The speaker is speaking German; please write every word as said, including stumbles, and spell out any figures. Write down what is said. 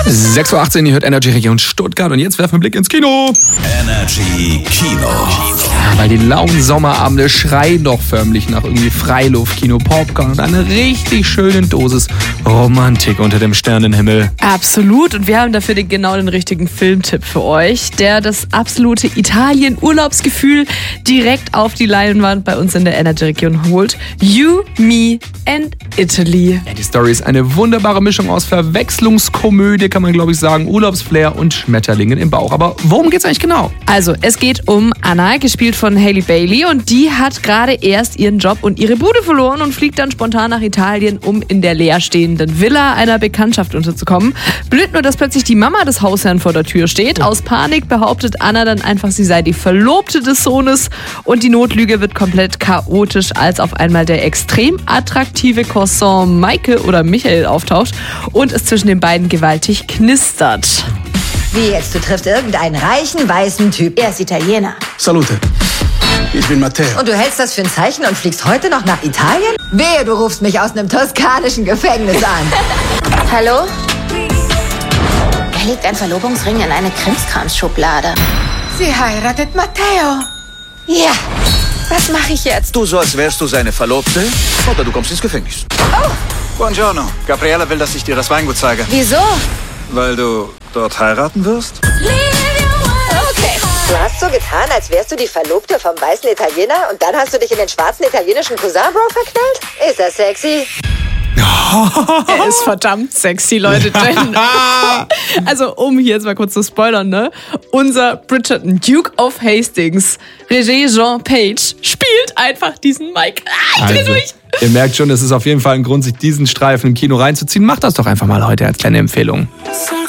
sechs Uhr achtzehn, ihr hört Energy Region Stuttgart und jetzt werfen wir einen Blick ins Kino. Energy Kino. Ja, weil die lauen Sommerabende schreien doch förmlich nach irgendwie Freiluftkino, Popcorn und einer richtig schönen Dosis Romantik unter dem Sternenhimmel. Absolut, und wir haben dafür den, genau den richtigen Filmtipp für euch, der das absolute Italien-Urlaubsgefühl direkt auf die Leinwand bei uns in der Energy Region holt. You, Me and Italy. Ja, die Story ist eine wunderbare Mischung aus Verwechslungskomödie, kann man glaube ich sagen, Urlaubsflair und Schmetterlingen im Bauch. Aber worum geht's eigentlich genau? Also, es geht um Anna, gespielt von Halle Bailey, und die hat gerade erst ihren Job und ihre Bude verloren und fliegt dann spontan nach Italien, um in der leerstehenden Villa einer Bekanntschaft unterzukommen. Blöd nur, dass plötzlich die Mama des Hausherrn vor der Tür steht. Aus Panik behauptet Anna dann einfach, sie sei die Verlobte des Sohnes, und die Notlüge wird komplett chaotisch, als auf einmal der extrem attraktive Cousin Maike oder Michael auftaucht und es zwischen den beiden gewaltig knistert. Wie jetzt, du triffst irgendeinen reichen, weißen Typ. Er ist Italiener. Salute. Ich bin Matteo. Und du hältst das für ein Zeichen und fliegst heute noch nach Italien? Wehe, du rufst mich aus einem toskanischen Gefängnis an. Hallo? Er legt ein Verlobungsring in eine Krimskrams-Schublade. Sie heiratet Matteo. Ja. Was mache ich jetzt? Du so, als wärst du seine Verlobte, oder du kommst ins Gefängnis. Oh, Buongiorno. Gabriella will, dass ich dir das Weingut zeige. wieso? Weil du dort heiraten wirst? Okay. Du hast so getan, als wärst du die Verlobte vom weißen Italiener und dann hast du dich in den schwarzen italienischen Cousin-Bro verknallt? Ist das sexy? Er ist verdammt sexy, Leute. Denn, also, um hier jetzt mal kurz zu spoilern, ne? Unser Bridgerton, Duke of Hastings, Regé Jean Page, spielt einfach diesen Mike. Ah, ich dreh Also, durch. ihr merkt schon, es ist auf jeden Fall ein Grund, sich diesen Streifen im Kino reinzuziehen. Macht das doch einfach mal heute als kleine Empfehlung. Sorry.